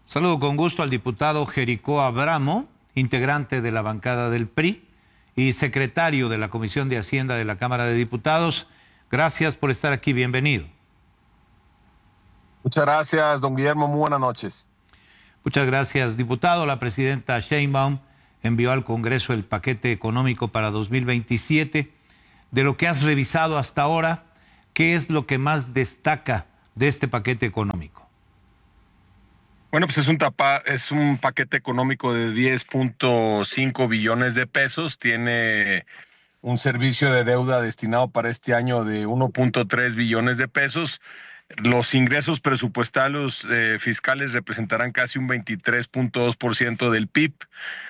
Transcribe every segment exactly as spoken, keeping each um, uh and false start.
Saludo con gusto al diputado Jericó Abramo, integrante de la bancada del P R I y secretario de la Comisión de Hacienda de la Cámara de Diputados. Gracias por estar aquí, bienvenido. Muchas gracias, don Guillermo, muy buenas noches. Muchas gracias, diputado. La presidenta Sheinbaum envió al Congreso el paquete económico para dos mil veintisiete. De lo que has revisado hasta ahora, ¿qué es lo que más destaca de este paquete económico? Bueno, pues es un, tapa, es un paquete económico de diez punto cinco billones de pesos. Tiene un servicio de deuda destinado para este año de uno punto tres billones de pesos. Los ingresos presupuestarios eh, fiscales representarán casi un veintitrés punto dos por ciento del P I B.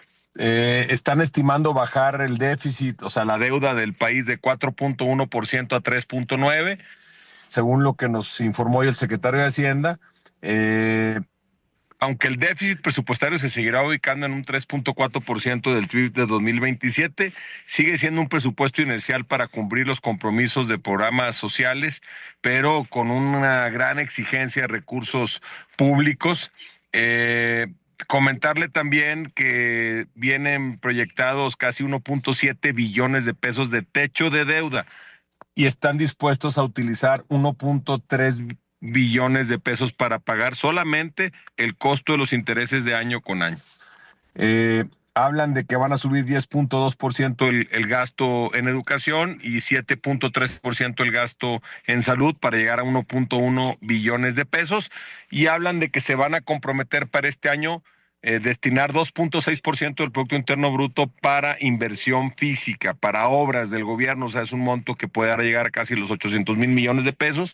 Eh, están estimando bajar el déficit, o sea, la deuda del país de cuatro punto uno por ciento a tres punto nueve por ciento, según lo que nos informó hoy el secretario de Hacienda. Eh, Aunque el déficit presupuestario se seguirá ubicando en un tres punto cuatro por ciento del P I B de dos mil veintisiete, sigue siendo un presupuesto inercial para cumplir los compromisos de programas sociales, pero con una gran exigencia de recursos públicos. Eh, comentarle también que vienen proyectados casi uno punto siete billones de pesos de techo de deuda y están dispuestos a utilizar uno punto tres billones de pesos para pagar solamente el costo de los intereses de año con año. Eh, hablan de que van a subir diez punto dos por ciento el, el gasto en educación y siete punto tres por ciento el gasto en salud para llegar a uno punto uno billones de pesos, y hablan de que se van a comprometer para este año eh, destinar dos punto seis por ciento del Producto Interno Bruto para inversión física, para obras del gobierno. O sea, es un monto que puede llegar a casi los ochocientos mil millones de pesos.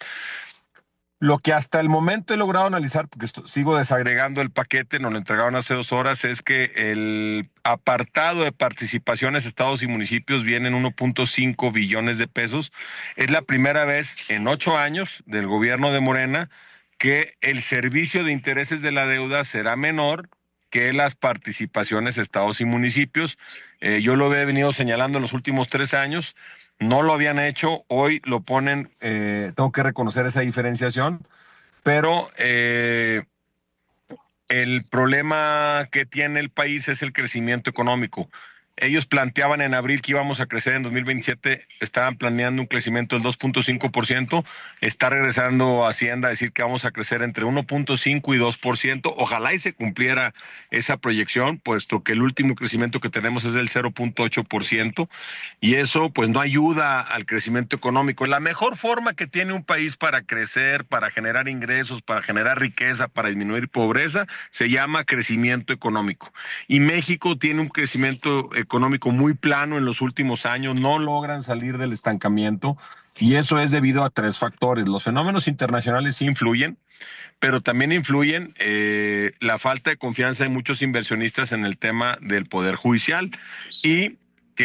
Lo que hasta el momento he logrado analizar, porque esto, sigo desagregando el paquete, nos lo entregaron hace dos horas, es que el apartado de participaciones, estados y municipios viene en uno punto cinco billones de pesos. Es la primera vez en ocho años del gobierno de Morena que el servicio de intereses de la deuda será menor que las participaciones, estados y municipios. Eh, yo lo he venido señalando en los últimos tres años. No lo habían hecho, hoy lo ponen, eh, tengo que reconocer esa diferenciación, pero eh, el problema que tiene el país es el crecimiento económico. Ellos planteaban en abril que íbamos a crecer en dos mil veintisiete, estaban planeando un crecimiento del dos punto cinco por ciento, está regresando Hacienda a decir que vamos a crecer entre uno punto cinco y dos por ciento, ojalá y se cumpliera esa proyección, puesto que el último crecimiento que tenemos es del cero punto ocho por ciento, y eso pues no ayuda al crecimiento económico. La mejor forma que tiene un país para crecer, para generar ingresos, para generar riqueza, para disminuir pobreza, se llama crecimiento económico, y México tiene un crecimiento económico muy plano en los últimos años, no logran salir del estancamiento, y eso es debido a tres factores. Los fenómenos internacionales sí influyen, pero también influyen eh, la falta de confianza de muchos inversionistas en el tema del poder judicial, y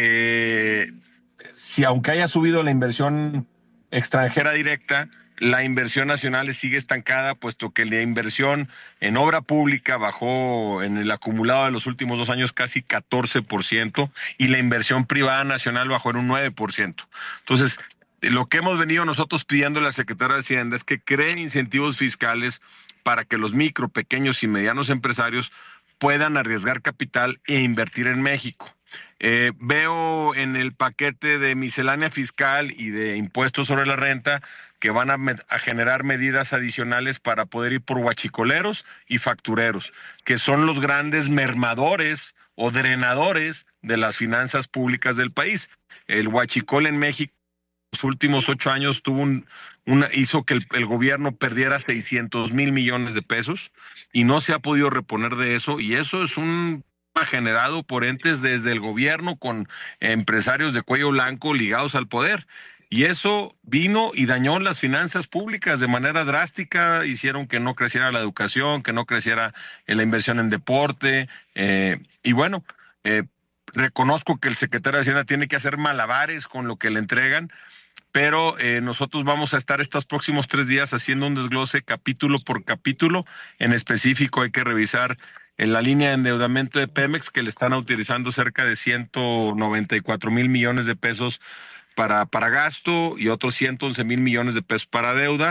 que si aunque haya subido la inversión extranjera directa, la inversión nacional sigue estancada, puesto que la inversión en obra pública bajó en el acumulado de los últimos dos años casi catorce por ciento y la inversión privada nacional bajó en un nueve por ciento. Entonces, lo que hemos venido nosotros pidiendo a la Secretaría de Hacienda es que creen incentivos fiscales para que los micro, pequeños y medianos empresarios puedan arriesgar capital e invertir en México. Eh, veo en el paquete de miscelánea fiscal y de impuestos sobre la renta que van a, a generar medidas adicionales para poder ir por huachicoleros y factureros, que son los grandes mermadores o drenadores de las finanzas públicas del país. El huachicol en México en los últimos ocho años tuvo un, una, hizo que el, el gobierno perdiera seiscientos mil millones de pesos y no se ha podido reponer de eso, y eso es un generado por entes desde el gobierno con empresarios de cuello blanco ligados al poder. Y eso vino y dañó las finanzas públicas de manera drástica, hicieron que no creciera la educación, que no creciera la inversión en deporte, eh, y bueno, eh, reconozco que el secretario de Hacienda tiene que hacer malabares con lo que le entregan, pero eh, nosotros vamos a estar estos próximos tres días haciendo un desglose capítulo por capítulo. En específico hay que revisar en la línea de endeudamiento de Pemex, que le están utilizando cerca de ciento noventa y cuatro mil millones de pesos para, para gasto y otros ciento once mil millones de pesos para deuda.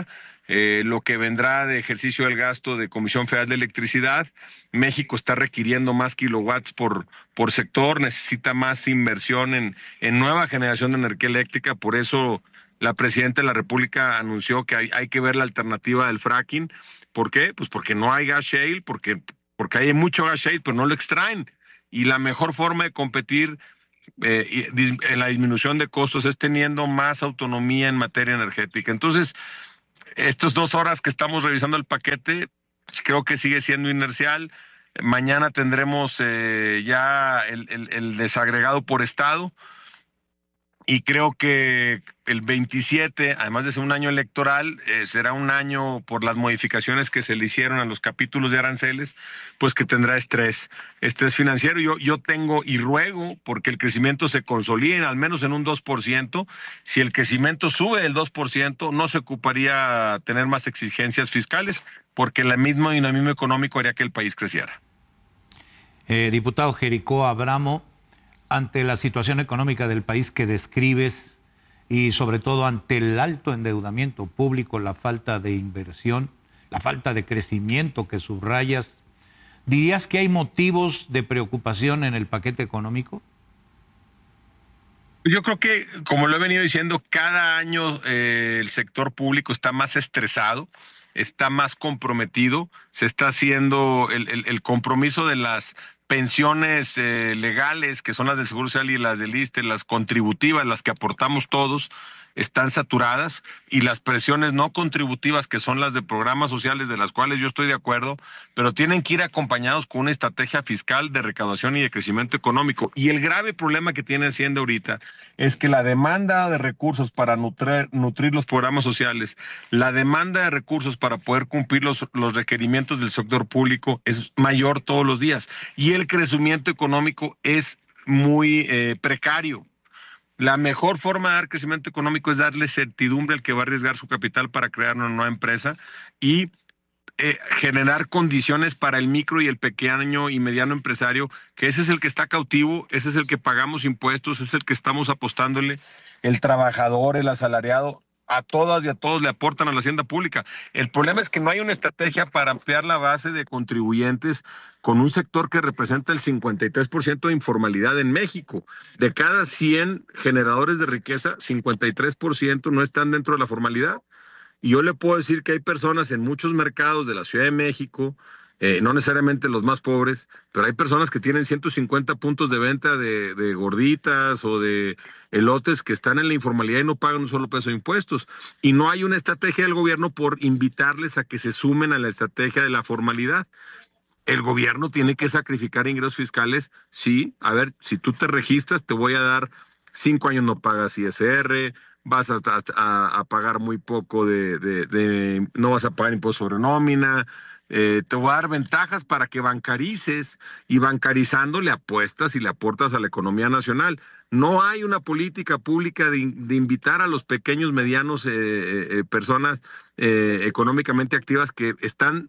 eh, lo que vendrá de ejercicio del gasto de Comisión Federal de Electricidad. México está requiriendo más kilowatts por, por sector, necesita más inversión en, en nueva generación de energía eléctrica, por eso la Presidenta de la República anunció que hay, hay que ver la alternativa del fracking. ¿Por qué? Pues porque no hay gas shale, porque, porque hay mucho gas shale, pero no lo extraen. Y la mejor forma de competir eh, en la disminución de costos es teniendo más autonomía en materia energética. Entonces, estas dos horas que estamos revisando el paquete, creo que sigue siendo inercial. Mañana tendremos eh, ya el, el, el desagregado por estado. Y creo que el veintisiete, además de ser un año electoral, eh, será un año por las modificaciones que se le hicieron a los capítulos de aranceles, pues que tendrá estrés, estrés financiero. Yo, yo tengo y ruego porque el crecimiento se consolide al menos en un dos por ciento. Si el crecimiento sube el dos por ciento, no se ocuparía tener más exigencias fiscales, porque el mismo dinamismo económico haría que el país creciera. Eh, diputado Jericó Abramo, ante la situación económica del país que describes y sobre todo ante el alto endeudamiento público, la falta de inversión, la falta de crecimiento que subrayas, ¿dirías que hay motivos de preocupación en el paquete económico? Yo creo que, como lo he venido diciendo, cada año eh, el sector público está más estresado, está más comprometido, se está haciendo el, el, el compromiso de las pensiones eh, legales, que son las del Seguro Social y las del I S S S T E, las contributivas, las que aportamos todos, están saturadas, y las presiones no contributivas, que son las de programas sociales, de las cuales yo estoy de acuerdo, pero tienen que ir acompañados con una estrategia fiscal de recaudación y de crecimiento económico. Y el grave problema que tiene Hacienda ahorita es que la demanda de recursos para nutrir, nutrir los programas sociales, la demanda de recursos para poder cumplir los, los requerimientos del sector público es mayor todos los días, y el crecimiento económico es muy eh, precario. La mejor forma de dar crecimiento económico es darle certidumbre al que va a arriesgar su capital para crear una nueva empresa y eh, generar condiciones para el micro y el pequeño y mediano empresario, que ese es el que está cautivo, ese es el que pagamos impuestos, ese es el que estamos apostándole. El trabajador, el asalariado, a todas y a todos le aportan a la hacienda pública. El problema es que no hay una estrategia para ampliar la base de contribuyentes con un sector que representa el cincuenta y tres por ciento de informalidad en México. De cada cien generadores de riqueza, cincuenta y tres por ciento no están dentro de la formalidad. Y yo le puedo decir que hay personas en muchos mercados de la Ciudad de México, eh, no necesariamente los más pobres, pero hay personas que tienen ciento cincuenta puntos de venta de, de gorditas o de elotes que están en la informalidad y no pagan un solo peso de impuestos. Y no hay una estrategia del gobierno por invitarles a que se sumen a la estrategia de la formalidad. El gobierno tiene que sacrificar ingresos fiscales. Sí, a ver, si tú te registras, te voy a dar cinco años no pagas I S R, vas a, a, a pagar muy poco de, de, de, no vas a pagar impuesto sobre nómina, eh, te voy a dar ventajas para que bancarices, y bancarizando le apuestas y le aportas a la economía nacional. No hay una política pública de, de invitar a los pequeños, medianos, eh, eh, personas eh, económicamente activas que están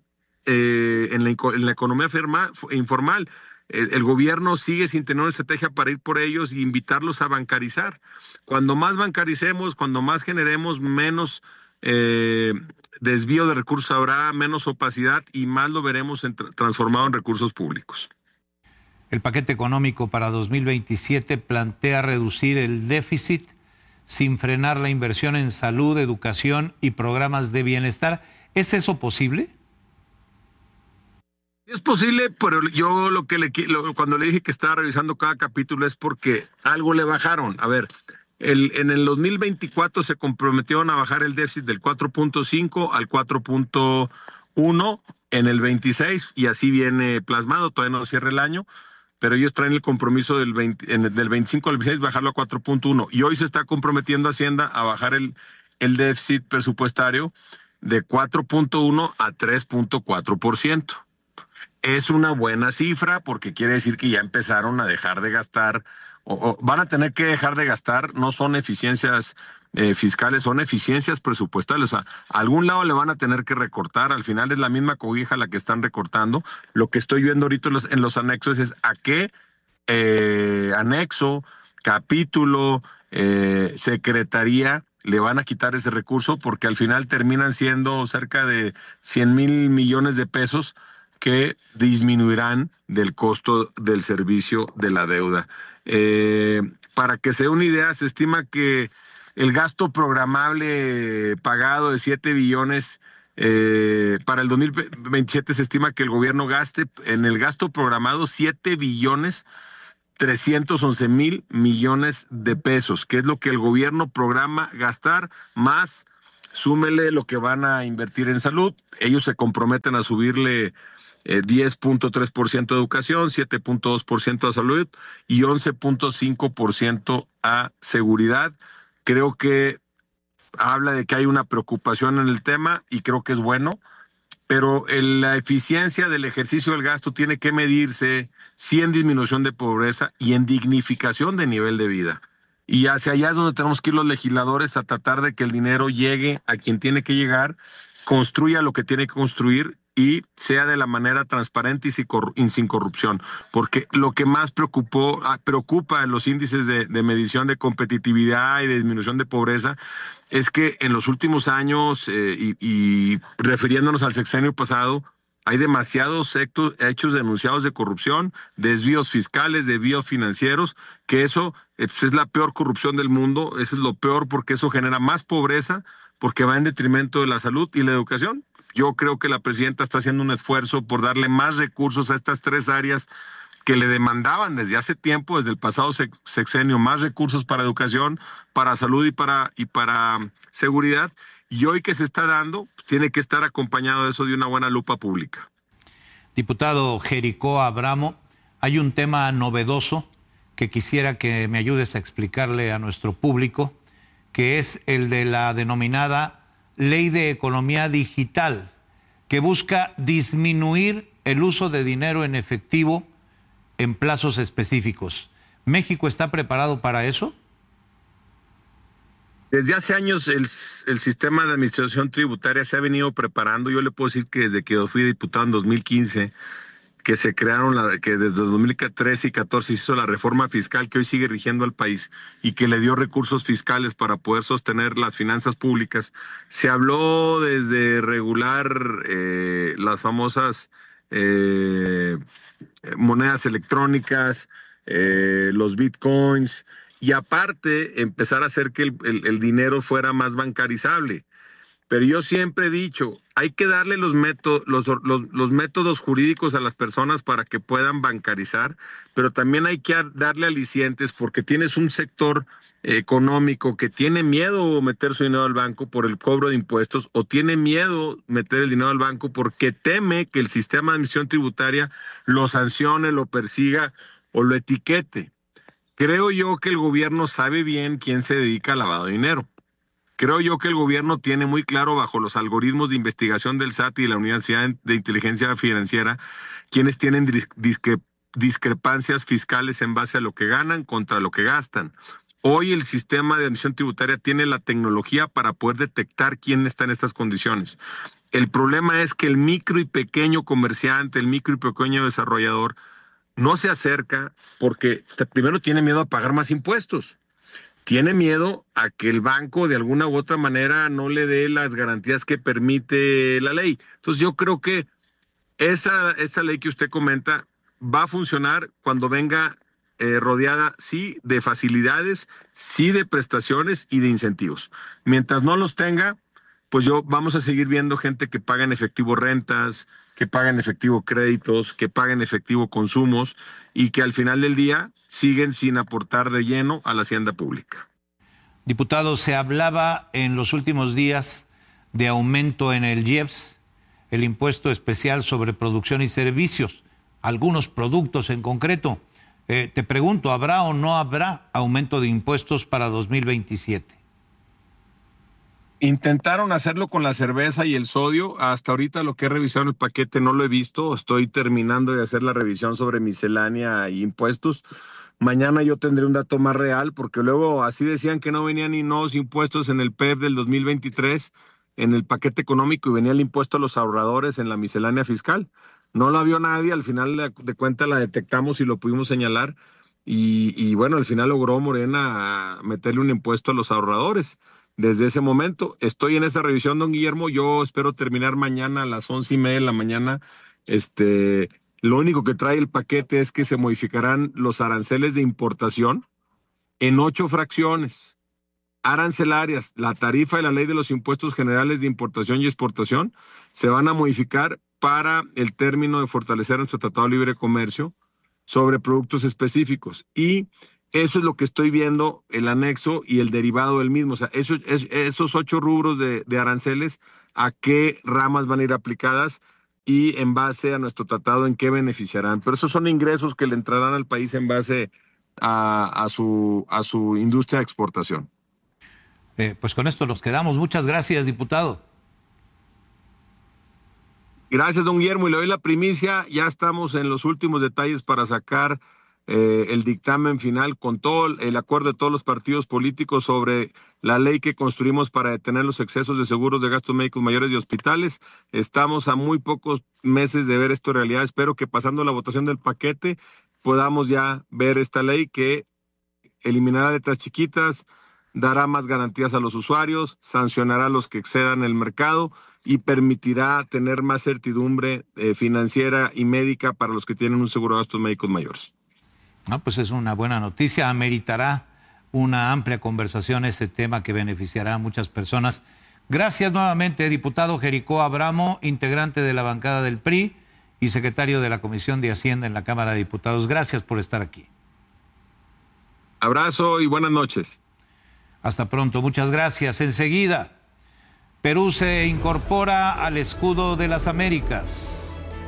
Eh, en, la, en la economía firma, informal. El, el gobierno sigue sin tener una estrategia para ir por ellos e invitarlos a bancarizar. Cuando más bancaricemos, cuando más generemos, menos eh, desvío de recursos habrá, menos opacidad, y más lo veremos en, transformado en recursos públicos. El paquete económico para dos mil veintisiete plantea reducir el déficit sin frenar la inversión en salud, educación y programas de bienestar. ¿Es eso posible? Es posible, pero yo lo que le lo, cuando le dije que estaba revisando cada capítulo es porque algo le bajaron. A ver, el, en el dos mil veinticuatro se comprometieron a bajar el déficit del cuatro punto cinco al cuatro punto uno en el veintiséis, y así viene plasmado, todavía no cierra el año, pero ellos traen el compromiso del, veinte, en el, del veinticinco al veintiséis bajarlo a cuatro punto uno, y hoy se está comprometiendo Hacienda a bajar el, el déficit presupuestario de cuatro punto uno a tres punto cuatro por ciento. Es una buena cifra porque quiere decir que ya empezaron a dejar de gastar, o, o van a tener que dejar de gastar. No son eficiencias eh, fiscales, son eficiencias presupuestales. O sea, a algún lado le van a tener que recortar. Al final es la misma cobija la que están recortando. Lo que estoy viendo ahorita en los, en los anexos es a qué eh, anexo, capítulo, eh, secretaría le van a quitar ese recurso porque al final terminan siendo cerca de cien mil millones de pesos que disminuirán del costo del servicio de la deuda. Eh, para que se dé una idea, se estima que el gasto programable pagado de siete billones eh, para el dos mil veintisiete se estima que el gobierno gaste en el gasto programado siete billones trescientos once mil millones de pesos, que es lo que el gobierno programa gastar, más súmele lo que van a invertir en salud. Ellos se comprometen a subirle eh, diez punto tres por ciento a educación, siete punto dos por ciento a salud y once punto cinco por ciento a seguridad. Creo que habla de que hay una preocupación en el tema y creo que es bueno, pero el, la eficiencia del ejercicio del gasto tiene que medirse sí en disminución de pobreza y en dignificación de nivel de vida. Y hacia allá es donde tenemos que ir los legisladores a tratar de que el dinero llegue a quien tiene que llegar, construya lo que tiene que construir y sea de la manera transparente y sin corrupción. Porque lo que más preocupó, preocupa en los índices de, de medición de competitividad y de disminución de pobreza es que en los últimos años, eh, y, y refiriéndonos al sexenio pasado, hay demasiados hechos, hechos denunciados de corrupción, desvíos fiscales, desvíos financieros, que eso eh, pues es la peor corrupción del mundo. Eso es lo peor porque eso genera más pobreza, porque va en detrimento de la salud y la educación. Yo creo que la presidenta está haciendo un esfuerzo por darle más recursos a estas tres áreas que le demandaban desde hace tiempo, desde el pasado sexenio, más recursos para educación, para salud y para, y para seguridad. Y hoy que se está dando, tiene que estar acompañado de eso de una buena lupa pública. Diputado Jericó Abramo, hay un tema novedoso que quisiera que me ayudes a explicarle a nuestro público, que es el de la denominada Ley de Economía Digital, que busca disminuir el uso de dinero en efectivo en plazos específicos. ¿México está preparado para eso? Desde hace años el, el sistema de administración tributaria se ha venido preparando. Yo le puedo decir que desde que yo fui diputado en dos mil quince, que se crearon, la, que desde dos mil trece y catorce se hizo la reforma fiscal que hoy sigue rigiendo al país y que le dio recursos fiscales para poder sostener las finanzas públicas. Se habló desde regular eh, las famosas eh, monedas electrónicas, eh, los bitcoins, y aparte empezar a hacer que el, el, el dinero fuera más bancarizable. Pero yo siempre he dicho, hay que darle los métodos, los, los, los métodos jurídicos a las personas para que puedan bancarizar, pero también hay que darle alicientes porque tienes un sector económico que tiene miedo meter su dinero al banco por el cobro de impuestos o tiene miedo meter el dinero al banco porque teme que el sistema de administración tributaria lo sancione, lo persiga o lo etiquete. Creo yo que el gobierno sabe bien quién se dedica al lavado de dinero. Creo yo que el gobierno tiene muy claro bajo los algoritmos de investigación del S A T y de la Unidad de Inteligencia Financiera quienes tienen discre discrepancias fiscales en base a lo que ganan contra lo que gastan. Hoy el sistema de administración tributaria tiene la tecnología para poder detectar quién está en estas condiciones. El problema es que el micro y pequeño comerciante, el micro y pequeño desarrollador, no se acerca porque primero tiene miedo a pagar más impuestos. Tiene miedo a que el banco de alguna u otra manera no le dé las garantías que permite la ley. Entonces yo creo que esa, esa ley que usted comenta va a funcionar cuando venga eh, rodeada, sí, de facilidades, sí, de prestaciones y de incentivos. Mientras no los tenga, pues yo vamos a seguir viendo gente que paga en efectivo rentas, que paga en efectivo créditos, que paga en efectivo consumos y que al final del día siguen sin aportar de lleno a la hacienda pública. Diputado, se hablaba en los últimos días de aumento en el I E P S, el impuesto especial sobre producción y servicios, algunos productos en concreto. Eh, te pregunto, ¿habrá o no habrá aumento de impuestos para dos mil veintisiete? Intentaron hacerlo con la cerveza y el sodio. Hasta ahorita lo que he revisado en el paquete no lo he visto. Estoy terminando de hacer la revisión sobre miscelánea e impuestos. Mañana yo tendré un dato más real, porque luego así decían que no venían ni nuevos impuestos en el P E F del dos mil veintitrés, en el paquete económico, y venía el impuesto a los ahorradores en la miscelánea fiscal. No la vio nadie, al final de, de cuentas la detectamos y lo pudimos señalar. Y, y bueno, al final logró Morena meterle un impuesto a los ahorradores. desde ese momento. Estoy en esa revisión, don Guillermo. Yo espero terminar mañana a las once y media de la mañana. Este, lo único que trae el paquete es que se modificarán los aranceles de importación en ocho fracciones arancelarias. La tarifa y la ley de los impuestos generales de importación y exportación se van a modificar para el término de fortalecer nuestro Tratado de Libre Comercio sobre productos específicos. Y eso es lo que estoy viendo, el anexo y el derivado del mismo. O sea, eso, es, esos ocho rubros de, de aranceles, a qué ramas van a ir aplicadas y en base a nuestro tratado en qué beneficiarán. Pero esos son ingresos que le entrarán al país en base a, a, su, a su industria de exportación. Eh, pues con esto nos quedamos. Muchas gracias, diputado. Gracias, don Guillermo. Y le doy la primicia. Ya estamos en los últimos detalles para sacar eh, el dictamen final con todo el acuerdo de todos los partidos políticos sobre la ley que construimos para detener los excesos de seguros de gastos médicos mayores y hospitales. Estamos a muy pocos meses de ver esto en realidad. Espero que pasando la votación del paquete podamos ya ver esta ley que eliminará letras chiquitas, dará más garantías a los usuarios, sancionará a los que excedan el mercado y permitirá tener más certidumbre eh, financiera y médica para los que tienen un seguro de gastos médicos mayores. No, pues es una buena noticia. Ameritará una amplia conversación este tema que beneficiará a muchas personas. Gracias nuevamente, diputado Jericó Abramo, integrante de la bancada del P R I y secretario de la Comisión de Hacienda en la Cámara de Diputados. Gracias por estar aquí. Abrazo y buenas noches. Hasta pronto, muchas gracias. Enseguida, Perú se incorpora al escudo de las Américas.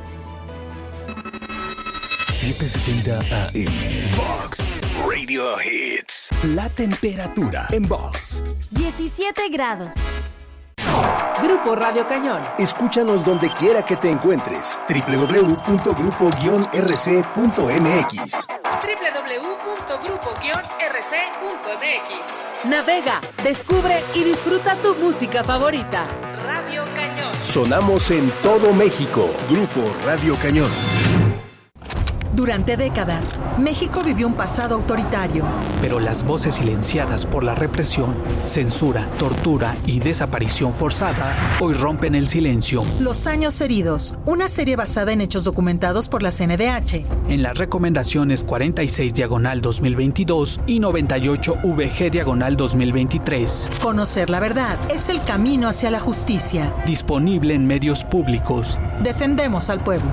setecientos sesenta A M Vox Radio Hits. La temperatura en Vox. diecisiete grados. Grupo Radio Cañón. Escúchanos donde quiera que te encuentres. doble u doble u doble u punto grupo guion r c punto m x. doble u doble u doble u punto grupo guion r c punto m x. Navega, descubre y disfruta tu música favorita. Radio Cañón. Sonamos en todo México. Grupo Radio Cañón. Durante décadas, México vivió un pasado autoritario. Pero las voces silenciadas por la represión, censura, tortura y desaparición forzada hoy rompen el silencio. Los años heridos, una serie basada en hechos documentados por la C N D H. En las recomendaciones cuarenta y seis diagonal dos mil veintidós y noventa y ocho V G diagonal dos mil veintitrés. Conocer la verdad es el camino hacia la justicia. Disponible en medios públicos. Defendemos al pueblo.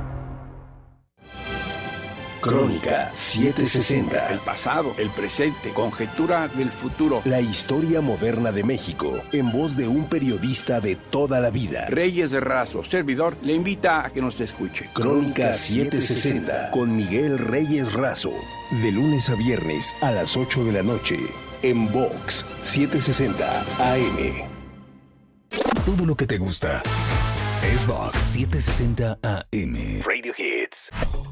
Crónica setecientos sesenta. El pasado, el presente, conjetura del futuro. La historia moderna de México, en voz de un periodista de toda la vida. Reyes de Razo, servidor, le invita a que nos escuche. Crónica setecientos sesenta, con Miguel Reyes Razo. De lunes a viernes a las ocho de la noche, en Vox setecientos sesenta A M. Todo lo que te gusta es Vox setecientos sesenta A M. Radio Hits.